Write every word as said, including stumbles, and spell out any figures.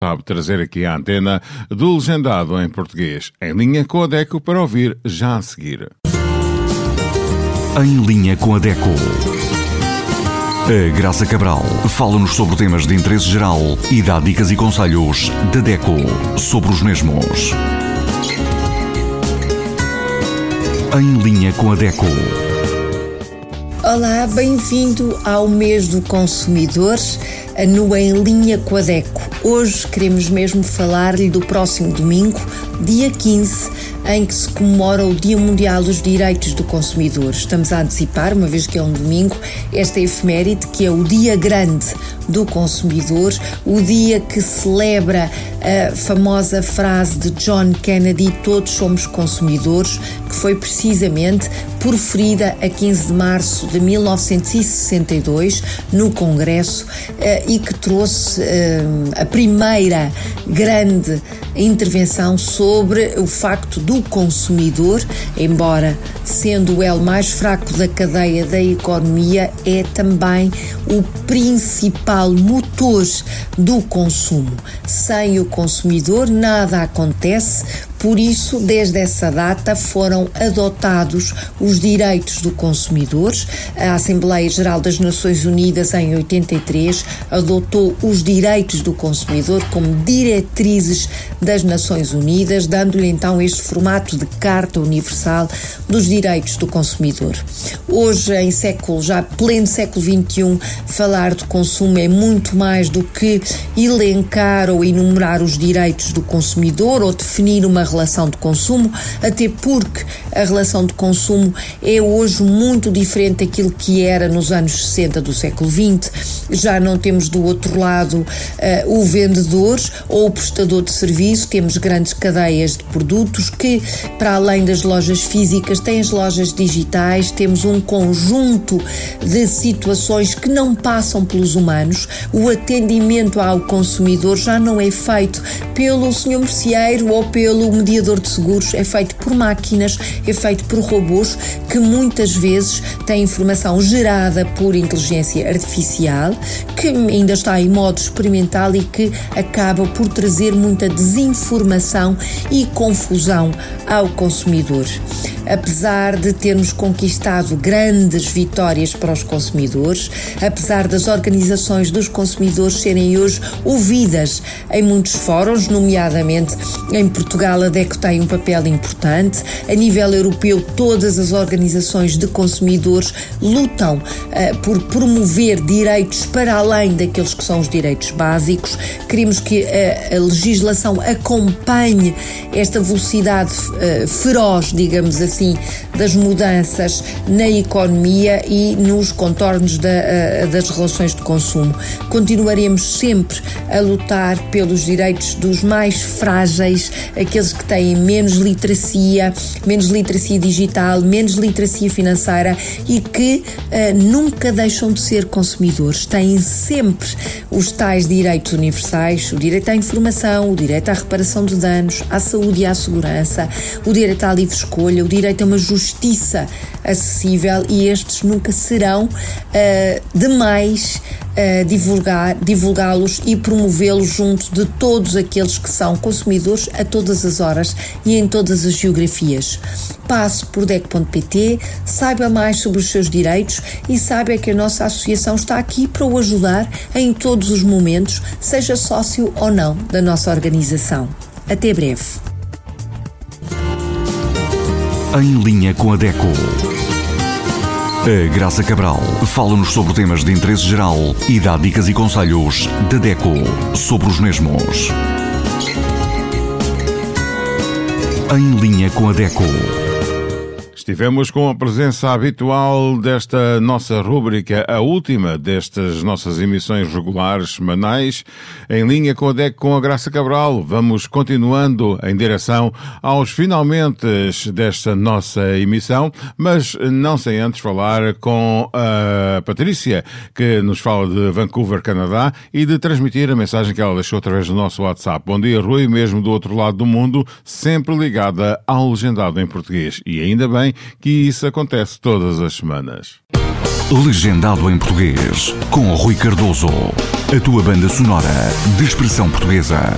sabe trazer aqui à antena do Legendado em Português. Em linha com a DECO para ouvir já a seguir. Em linha com a DECO. A Graça Cabral fala-nos sobre temas de interesse geral e dá dicas e conselhos da DECO sobre os mesmos. Em linha com a DECO. Olá, bem-vindo ao mês do consumidor no Em Linha com a DECO. Hoje queremos mesmo falar-lhe do próximo domingo, dia quinze, em que se comemora o Dia Mundial dos Direitos do Consumidor. Estamos a antecipar, uma vez que é um domingo, esta efeméride que é o Dia Grande do Consumidor, o dia que celebra a famosa frase de John Kennedy, todos somos consumidores, que foi precisamente proferida a quinze de março de mil novecentos e sessenta e dois no Congresso e que trouxe a primeira grande intervenção sobre o facto do consumidor, embora sendo o elo mais fraco da cadeia da economia, é também o principal motor do consumo. Sem o consumidor nada acontece. Por isso, desde essa data foram adotados os direitos do consumidor. A Assembleia Geral das Nações Unidas, em oitenta e três, adotou os direitos do consumidor como diretrizes das Nações Unidas, dando-lhe então este formato de Carta Universal dos Direitos do Consumidor. Hoje, em século, já pleno século vinte e um, falar de consumo é muito mais do que elencar ou enumerar os direitos do consumidor ou definir uma relação de consumo, até porque a relação de consumo é hoje muito diferente daquilo que era nos anos sessenta do século vinte. Já não temos do outro lado uh, o vendedor ou o prestador de serviço, temos grandes cadeias de produtos que, para além das lojas físicas, têm as lojas digitais, temos um conjunto de situações que não passam pelos humanos. O atendimento ao consumidor já não é feito pelo senhor merceeiro ou pelo mediador de seguros, é feito por máquinas, é feito por robôs que muitas vezes têm informação gerada por inteligência artificial, que ainda está em modo experimental e que acaba por trazer muita desinformação e confusão ao consumidor. Apesar de termos conquistado grandes vitórias para os consumidores, apesar das organizações dos consumidores serem hoje ouvidas em muitos fóruns, nomeadamente em Portugal, a DECO tem um papel importante. A nível europeu, todas as organizações de consumidores lutam uh, por promover direitos para além daqueles que são os direitos básicos. Queremos que a, a legislação acompanhe esta velocidade uh, feroz, digamos assim, das mudanças na economia e nos contornos da, uh, das relações de consumo. Continuaremos sempre a lutar pelos direitos dos mais frágeis, aqueles que têm menos literacia, menos literacia digital, menos literacia financeira e que uh, nunca deixam de ser consumidores. Têm sempre os tais direitos universais, o direito à informação, o direito à reparação de danos, à saúde e à segurança, o direito à livre escolha, o direito a uma justiça acessível, e estes nunca serão uh, demais uh, divulgar, divulgá-los e promovê-los junto de todos aqueles que são consumidores a todas as horas e em todas as geografias. Passe por deco ponto pt, saiba mais sobre os seus direitos e saiba que a nossa associação está aqui para o ajudar em todos os momentos, seja sócio ou não da nossa organização. Até breve. Em linha com a DECO. A Graça Cabral fala-nos sobre temas de interesse geral e dá dicas e conselhos da DECO sobre os mesmos. Em linha com a DECO. Estivemos com a presença habitual desta nossa rúbrica, a última destas nossas emissões regulares semanais, em linha com a DECO com a Graça Cabral. Vamos continuando em direção aos finalmente desta nossa emissão, mas não sem antes falar com a Patrícia, que nos fala de Vancouver, Canadá, e de transmitir a mensagem que ela deixou através do nosso WhatsApp. Bom dia, Rui, mesmo do outro lado do mundo, sempre ligada ao Legendado em Português. E ainda bem que isso acontece todas as semanas. Legendado em Português, com Rui Cardoso, a tua banda sonora de expressão portuguesa.